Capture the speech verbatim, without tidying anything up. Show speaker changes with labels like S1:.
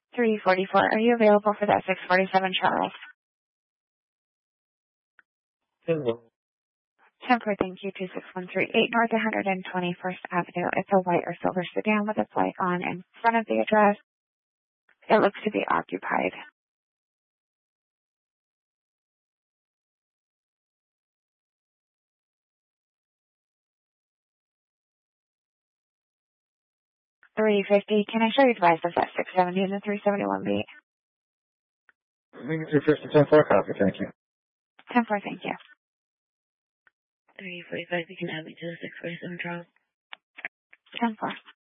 S1: three forty-four. Are you available for that six forty-seven Charles?
S2: Hello.
S1: ten four, thank you. two six one three eight North one hundred twenty-first Avenue. It's a white or silver sedan with its light on in front of the address. It looks to be occupied. three fifty. Can I show you the price of that six seventy and the three seventy-one B?
S2: We can do first and ten four copy, thank you.
S1: ten four, thank you.
S3: three forty-five, you can have me to the six forty-seven Charles.
S1: ten four.